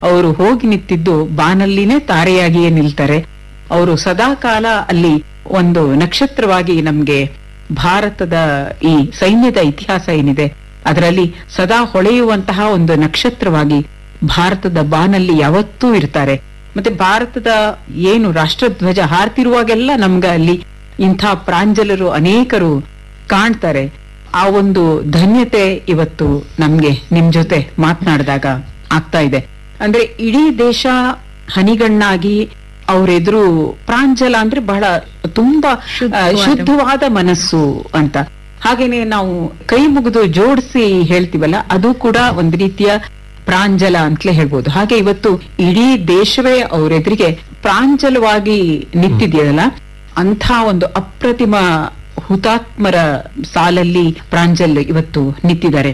ಅವರು ಹೋಗಿ ನಿಂತಿದ್ದು ಬಾನಲ್ಲಿನೇ ತಾರೆಯಾಗಿಯೇ ನಿಲ್ತಾರೆ. ಅವರು ಸದಾಕಾಲ ಅಲ್ಲಿ ಒಂದು ನಕ್ಷತ್ರವಾಗಿ ನಮ್ಗೆ ಭಾರತದ ಈ ಸೈನ್ಯದ ಇತಿಹಾಸ ಏನಿದೆ ಅದರಲ್ಲಿ ಸದಾ ಹೊಳೆಯುವಂತಹ ಒಂದು ನಕ್ಷತ್ರವಾಗಿ ಭಾರತದ ಬಾನಲ್ಲಿ ಯಾವತ್ತೂ ಇರ್ತಾರೆ. ಮತ್ತೆ ಭಾರತದ ಏನು ರಾಷ್ಟ್ರಧ್ವಜ ಹಾರ್ತಿರುವಾಗೆಲ್ಲ ನಮ್ಗ ಅಲ್ಲಿ ಇಂಥ ಪ್ರಾಂಜಲರು ಅನೇಕರು ಕಾಣ್ತಾರೆ. ಆ ಒಂದು ಧನ್ಯತೆ ಇವತ್ತು ನಮ್ಗೆ ನಿಮ್ ಜೊತೆ ಮಾತನಾಡಿದಾಗ ಆಗ್ತಾ ಇದೆ. ಅಂದ್ರೆ ಇಡೀ ದೇಶ ಹನಿಗಣ್ಣಾಗಿ ಅವರೆದುರು ಪ್ರಾಂಜಲ ಅಂದ್ರೆ ಬಹಳ ತುಂಬಾ ಶುದ್ಧವಾದ ಮನಸ್ಸು ಅಂತ. ಹಾಗೇನೆ ನಾವು ಕೈ ಮುಗಿದು ಜೋಡಿಸಿ ಹೇಳ್ತೀವಲ್ಲ, ಅದು ಕೂಡ ಒಂದು ರೀತಿಯ ಪ್ರಾಂಜಲ ಅಂತಲೇ ಹೇಳ್ಬೋದು. ಹಾಗೆ ಇವತ್ತು ಇಡೀ ದೇಶವೇ ಅವರೆದುರಿಗೆ ಪ್ರಾಂಜಲವಾಗಿ ನಿಂತಿದೆಯಲ್ಲ, ಅಂಥ ಒಂದು ಅಪ್ರತಿಮ ಹುತಾತ್ಮರ ಸಾಲಲ್ಲಿ ಪ್ರಾಂಜಲ್ ಇವತ್ತು ನಿಂತಿದ್ದಾರೆ.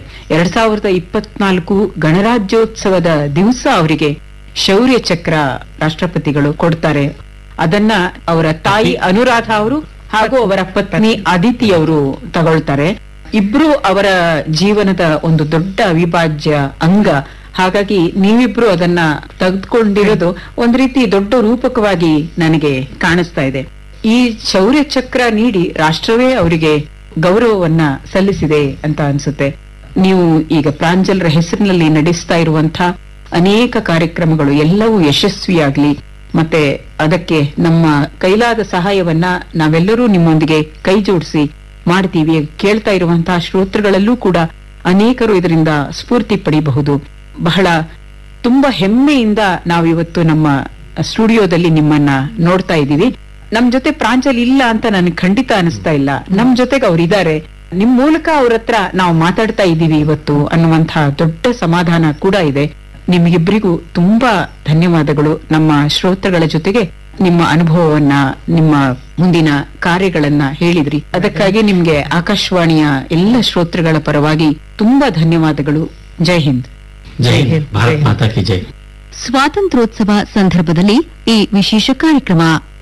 2024 ಗಣರಾಜ್ಯೋತ್ಸವದ ದಿವಸ ಅವರಿಗೆ ಶೌರ್ಯ ಚಕ್ರ ರಾಷ್ಟ್ರಪತಿಗಳು ಕೊಡ್ತಾರೆ. ಅದನ್ನ ಅವರ ತಾಯಿ ಅನುರಾಧ ಅವರು ಹಾಗೂ ಅವರ ಪತ್ನಿ ಅದಿತಿ ಅವರು ತಗೊಳ್ತಾರೆ. ಇಬ್ರು ಅವರ ಜೀವನದ ಒಂದು ದೊಡ್ಡ ಅವಿಭಾಜ್ಯ ಅಂಗ. ಹಾಗಾಗಿ ನೀವಿಬ್ರು ಅದನ್ನ ತೆಗೆದುಕೊಂಡಿರೋದು ಒಂದ್ ರೀತಿ ದೊಡ್ಡ ರೂಪಕವಾಗಿ ನನಗೆ ಕಾಣಿಸ್ತಾ ಇದೆ. ಈ ಶೌರ್ಯ ಚಕ್ರ ನೀಡಿ ರಾಷ್ಟ್ರವೇ ಅವರಿಗೆ ಗೌರವವನ್ನ ಸಲ್ಲಿಸಿದೆ ಅಂತ ಅನ್ಸುತ್ತೆ. ನೀವು ಈಗ ಪ್ರಾಂಜಲರ ಹೆಸರಿನಲ್ಲಿ ನಡೆಸ್ತಾ ಇರುವಂತಹ ಅನೇಕ ಕಾರ್ಯಕ್ರಮಗಳು ಎಲ್ಲವೂ ಯಶಸ್ವಿಯಾಗ್ಲಿ, ಮತ್ತೆ ಅದಕ್ಕೆ ನಮ್ಮ ಕೈಲಾದ ಸಹಾಯವನ್ನ ನಾವೆಲ್ಲರೂ ನಿಮ್ಮೊಂದಿಗೆ ಕೈ ಜೋಡಿಸಿ ಮಾಡ್ತೀವಿ. ಕೇಳ್ತಾ ಇರುವಂತಹ ಶ್ರೋತೃಗಳಲ್ಲೂ ಕೂಡ ಅನೇಕರು ಇದರಿಂದ ಸ್ಫೂರ್ತಿ ಪಡಿಬಹುದು. ಬಹಳ ತುಂಬಾ ಹೆಮ್ಮೆಯಿಂದ ನಾವಿವತ್ತು ನಮ್ಮ ಸ್ಟುಡಿಯೋದಲ್ಲಿ ನಿಮ್ಮನ್ನ ನೋಡ್ತಾ ಇದ್ದೀವಿ. ನಮ್ ಜೊತೆ ಪ್ರಾಂಜಲ್ ಇಲ್ಲ ಅಂತ ನನಗೆ ಖಂಡಿತ ಅನಿಸ್ತಾ ಇಲ್ಲ. ನಮ್ ಜೊತೆಗೆ ಅವ್ರಿದ್ದಾರೆ. ನಿಮ್ ಮೂಲಕ ಅವ್ರ ಹತ್ರ ನಾವು ಮಾತಾಡ್ತಾ ಇದ್ದೀವಿ ಇವತ್ತು ಅನ್ನುವಂತಹ ದೊಡ್ಡ ಸಮಾಧಾನ ಕೂಡ ಇದೆ. ನಿಮ್ಗಿಬ್ರಿಗೂ ತುಂಬಾ ಧನ್ಯವಾದಗಳು. ನಮ್ಮ ಶ್ರೋತೃಗಳ ಜೊತೆಗೆ ನಿಮ್ಮ ಅನುಭವವನ್ನ, ನಿಮ್ಮ ಮುಂದಿನ ಕಾರ್ಯಗಳನ್ನ ಹೇಳಿದ್ರಿ. ಅದಕ್ಕಾಗಿ ನಿಮ್ಗೆ ಆಕಾಶವಾಣಿಯ ಎಲ್ಲ ಶ್ರೋತೃಗಳ ಪರವಾಗಿ ತುಂಬಾ ಧನ್ಯವಾದಗಳು. ಜೈ ಹಿಂದ್. ಜೈ ಹಿಂದ್. ಭಾರತ್ ಮಾತಾ ಕಿ ಜೈ. ಸ್ವಾತಂತ್ರ್ಯೋತ್ಸವ ಸಂದರ್ಭದಲ್ಲಿ ಈ ವಿಶೇಷ ಕಾರ್ಯಕ್ರಮ.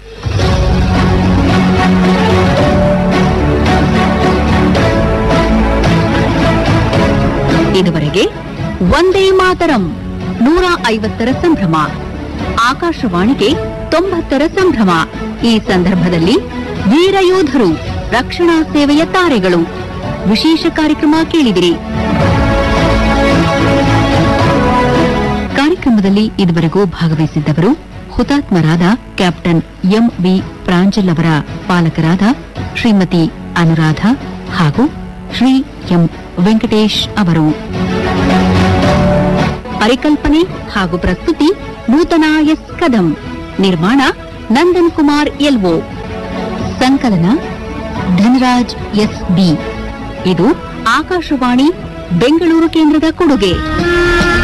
ಇದುವರೆಗೆ ವಂದೇ ಮಾತರಂ 150ರ ಸಂಭ್ರಮ, ಆಕಾಶವಾಣಿಗೆ 90ರ ಸಂಭ್ರಮ. ಈ ಸಂದರ್ಭದಲ್ಲಿ ವೀರಯೋಧರು, ರಕ್ಷಣಾ ಸೇವೆಯ ತಾರೆಗಳು ವಿಶೇಷ ಕಾರ್ಯಕ್ರಮ ಕೇಳಿದಿರಿ. ಕಾರ್ಯಕ್ರಮದಲ್ಲಿ ಇದುವರೆಗೂ ಭಾಗವಹಿಸಿದ್ದವರು ಹುತಾತ್ಮರಾದ ಕ್ಯಾಪ್ಟನ್ ಎಂ.ವಿ. ಪ್ರಾಂಜಲ್ ಅವರ ಪಾಲಕರಾದ ಶ್ರೀಮತಿ ಅನುರಾಧ ಹಾಗೂ ಶ್ರೀ ಎಂ. ವೆಂಕಟೇಶ್ ಅವರು. ಪರಿಕಲ್ಪನೆ ಹಾಗೂ ಪ್ರಸ್ತುತಿ ನೂತನ ಎಸ್ ಕದಂ. ನಿರ್ಮಾಣ ನಂದನ್ ಕುಮಾರ್ ಎಲ್ಒ. ಸಂಕಲನ ಧನರಾಜ್ ಎಸ್ ಬಿ. ಇದು ಆಕಾಶವಾಣಿ ಬೆಂಗಳೂರು ಕೇಂದ್ರದ ಕೊಡುಗೆ.